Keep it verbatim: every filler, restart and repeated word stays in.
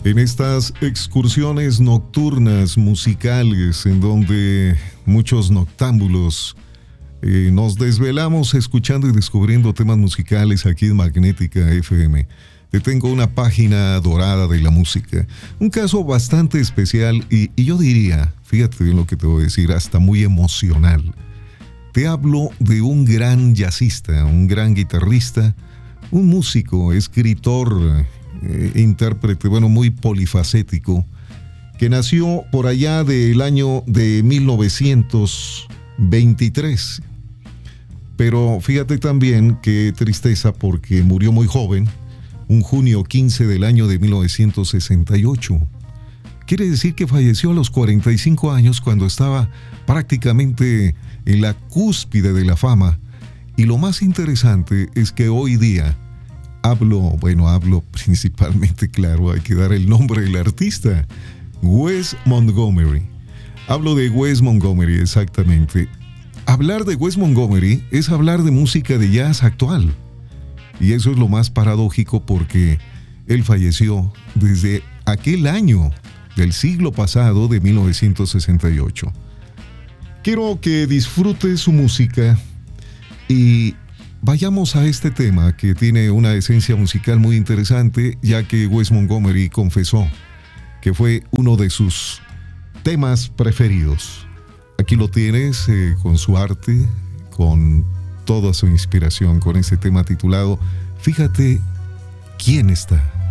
En estas excursiones nocturnas musicales en donde muchos noctámbulos eh, nos desvelamos escuchando y descubriendo temas musicales aquí en Magnética F M. Te tengo una página dorada de la música, un caso bastante especial y, y yo diría, fíjate bien lo que te voy a decir, hasta muy emocional. Te hablo de un gran jazzista, un gran guitarrista, un músico, escritor, eh, intérprete, bueno, muy polifacético, que nació por allá del año de mil novecientos veintitrés. Pero fíjate también qué tristeza porque murió muy joven, un junio quince del año de mil novecientos sesenta y ocho. Quiere decir que falleció a los cuarenta y cinco años cuando estaba prácticamente en la cúspide de la fama. Y lo más interesante es que hoy día hablo, bueno, hablo principalmente, claro, hay que dar el nombre del artista, Wes Montgomery. Hablo de Wes Montgomery, exactamente. Hablar de Wes Montgomery es hablar de música de jazz actual. Y eso es lo más paradójico porque él falleció desde aquel año del siglo pasado de mil novecientos sesenta y ocho. Quiero que disfrutes su música y vayamos a este tema que tiene una esencia musical muy interesante, ya que Wes Montgomery confesó que fue uno de sus temas preferidos. Aquí lo tienes eh, con su arte, con toda su inspiración, con ese tema titulado Fíjate quién está.